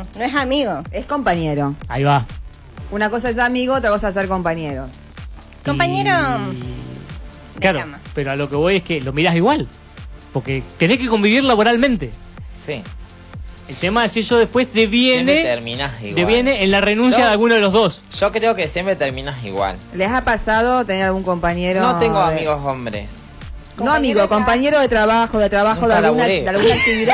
no es amigo. Es compañero. Ahí va. Una cosa es amigo, otra cosa es ser compañero. Compañero. Claro, cama. pero a lo que voy es que lo mirás igual. Porque tenés que convivir laboralmente. Sí. El tema es si eso después Siempre deviene terminás igual. en la renuncia de alguno de los dos. Yo creo que siempre terminás igual. ¿Les ha pasado tener algún compañero? No tengo amigos hombres. No, amigo, compañero de trabajo de Nunca alguna laburé. actividad.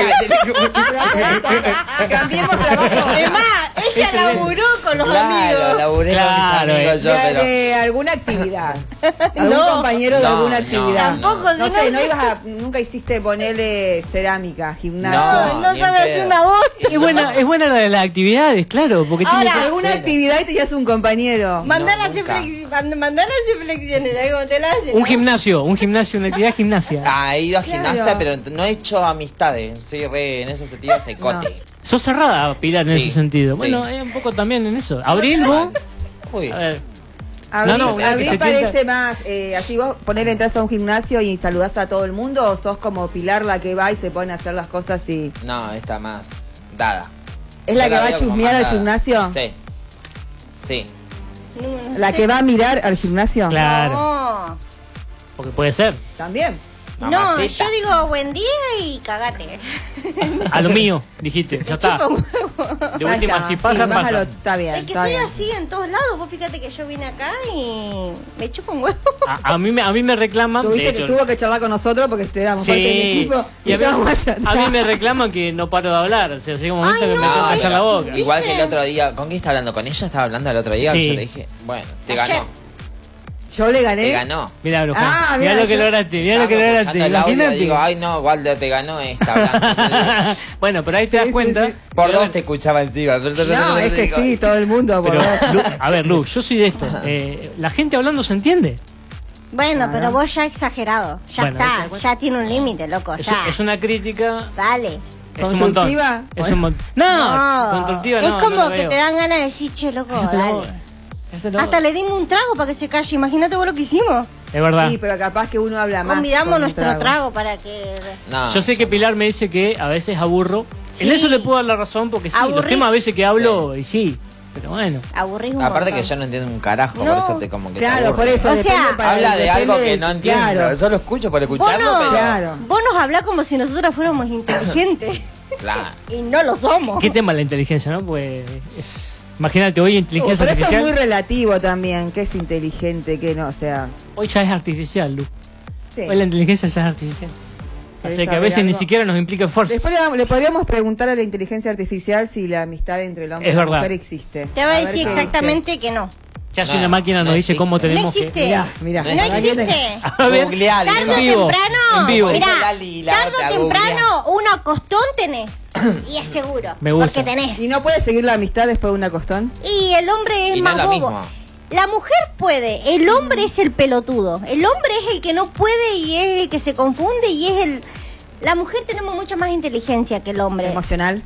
Cambiemos trabajo. Es más, ella laburó con los Claro, amigos. laburé con mis amigos yo, pero... De alguna actividad. Algún No. compañero de No, alguna no, actividad. Tampoco, No si sé, no no ibas a, nunca hiciste ponerle cerámica, gimnasio. No ni sabe en hacer pedo. una voz. Es buena la de las actividades, claro. Porque Ahora, tiene que Alguna actividad y tenías un compañero. Mandala a hacer nunca. flexiones, ¿sabes cómo te la hacen? un gimnasio, una actividad gimnasia. He ido a Claro. gimnasia, pero no he hecho amistades. Soy re, en ese sentido, secote. Sos cerrada, Pilar, en Sí, ese sentido. sí. Bueno, un poco también en eso. Abril, vos. Uy. A ver. Abril, No, una que Abril se parece sienta- más, así vos ponerle entras a un gimnasio y saludás a todo el mundo, o sos como Pilar la que va y se pone a hacer las cosas y... No, está más dada. ¿Es la Yo que va a veo como chusmear más al dada. gimnasio? Sí. Sí. No ¿La sé. que va a mirar al gimnasio? Claro. No. Porque puede ser. También. No, Mamacita. yo digo buen día y cagate. A lo mío, dijiste. Ya está. Chupa un huevo. De Ahí última, está, si sí, pasa, bájalo, pasa. está bien. Es que está soy bien. así en todos lados. Vos fíjate que yo vine acá y me chupo un huevo. A mí me reclaman. de Tuviste hecho, que tuvo que charlar con nosotros porque éramos parte del sí, equipo. y a estábamos allá mí atrás. me reclaman que no paro de hablar. O sea, llega un momento Ay, que me no, tengo que callar la pero boca. igual que el otro día. ¿Con quién estaba hablando? ¿Con ella estaba hablando el otro día? Sí. Yo le dije, bueno, te Ayer. ganó. Yo le gané. Te ganó. Mirá, Bruja. Ah, mirá mirá, lo que yo- lograste. Mirá lo que Estábamos lograste. escuchando el audio y Imagínate. digo, ay no, Waldo te ganó esta hablando. Bueno, pero ahí te Sí, das sí, cuenta. sí. Por dos te escuchaba encima. No, es que Digo, sí, todo el mundo. Por Pero, dos. Lu, a ver, Lu, yo soy de esto. La gente hablando se entiende. Bueno, Ah, pero ¿no? vos ya exagerado. Ya Bueno, ahí te das está. cuenta. Ya tiene un límite, loco. Es, Ya. es una crítica. Dale. Es un montón. ¿Constructiva? Es un montón. No, constructiva Es no. como no lo que veo. te dan ganas de decir, che, loco, Cállate la boca. dale. Cállate la Hasta boca. le dimos un trago para que se calle. Imagínate vos lo que hicimos. Es verdad. Sí, pero capaz que uno habla más. Convidamos con un nuestro trago para que... No, Yo sé que Pilar me dice que a veces aburro. En Sí. eso le puedo dar la razón porque sí, los Aburrís. temas a veces que hablo y sí. Pero bueno. Aburrís un Aparte que montón. yo no entiendo un carajo, No. por eso te como que te Claro, aburre. por eso. O depende sea, para- Habla de depende algo que de- no entiendo. Claro. Yo lo escucho por Vos escucharlo, no, pero... Claro. vos nos hablás como si nosotros fuéramos inteligentes. Claro. Y no lo somos. ¿Qué tema la inteligencia, no? Pues imagínate, hoy inteligencia Pero esto es muy artificial. relativo también. ¿Qué es inteligente? ¿Qué no? O sea. Hoy ya es artificial, Lu. Sí. Hoy la inteligencia ya es artificial. ¿Querés Así que a saber veces ni algo? siquiera nos implica esfuerzo. Después le podríamos preguntar a la inteligencia artificial si la amistad entre el hombre Es y la verdad. mujer existe. Te va a ver decir qué exactamente que no. Ya si No, una máquina no nos dice existe. cómo No tenemos existe. que. Mirá, mirá. No No existe. A ver, Googlealo. Tarde o en vivo, temprano, en vivo. mirá, Lali, la tarde otra o temprano una costón tenés. Y es seguro. Me gusta. Porque tenés. ¿Y no puede seguir la amistad después de una costón? Y el hombre es Y no más es lo bobo. mismo. La mujer puede, el hombre es el pelotudo. El hombre es el que no puede y es el que se confunde y es el... La mujer tenemos mucha más inteligencia que el hombre. Emocional.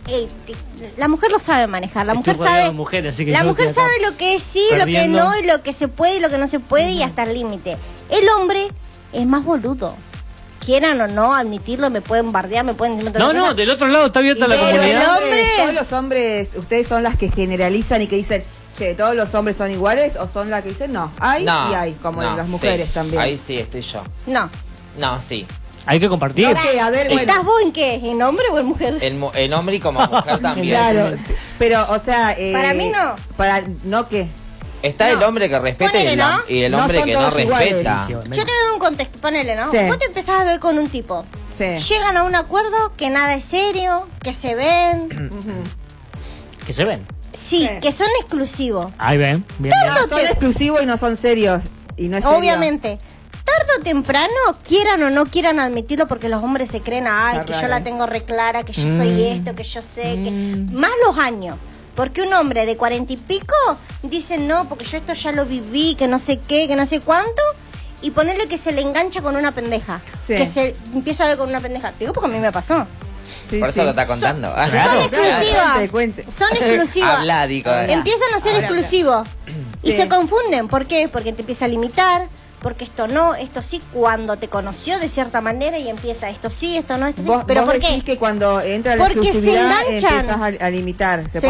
La mujer lo sabe manejar, la Estoy mujer rodeado sabe... de mujeres, así que la yo mujer estoy acá sabe lo que es sí, lo que perdiendo. no, y lo que se puede y lo que no se puede y hasta el límite. El hombre es más boludo. Quieran o no admitirlo, me pueden bardear, me pueden decir un montón No, de no, cosas. del otro lado está abierta la Pero el comunidad. hombre- Todos los hombres, ¿ustedes son las que generalizan y que dicen, che, todos los hombres son iguales? ¿O son las que dicen, no, hay No, y hay, como no, las mujeres sí. también? Ahí sí estoy yo. No. No, sí. Hay que compartir. Ok, a ver, bueno. ¿Estás vos en qué? ¿En hombre o en mujer? El hombre y como mujer también. Claro, pero, o sea... Para mí no. Para, ¿no qué? Está No. el hombre que respeta Ponele, ¿no? y el No hombre son que no todos iguales. respeta. Sí, Yo te doy un contexto, ponele, ¿no? Sí. Vos te empezás a ver con un tipo. Sí. Llegan a un acuerdo que nada es serio, que se ven. Que se ven. Sí, Sí. que son exclusivos. Ahí ven. Bien, bien. No, son exclusivos y no son serios. Y no es serio. Obviamente. Tarde o temprano, quieran o no quieran admitirlo, porque los hombres se creen, ay, Está que raro. yo la tengo re clara, que yo soy esto, que yo sé, que... Más los años. Porque un hombre de 40 y pico dice, no, porque yo esto ya lo viví, que no sé qué, que no sé cuánto. Y ponerle que se le engancha con una pendeja. Sí. Que se empieza a ver con una pendeja. Te digo porque a mí me pasó. Sí, Por eso sí. lo está contando. Son Claro, exclusivas. cuente. Son exclusivas. Habla, digo. Empiezan a ser Ahora, exclusivos. Y Sí. se confunden. ¿Por qué? Porque te empieza a limitar. Porque esto no, esto sí, cuando te conoció de cierta manera y empieza esto sí, esto no, esto sí. Vos, ¿Pero vos por decís qué? que cuando entra la Porque se exclusividad enganchan. empiezas a limitar. Se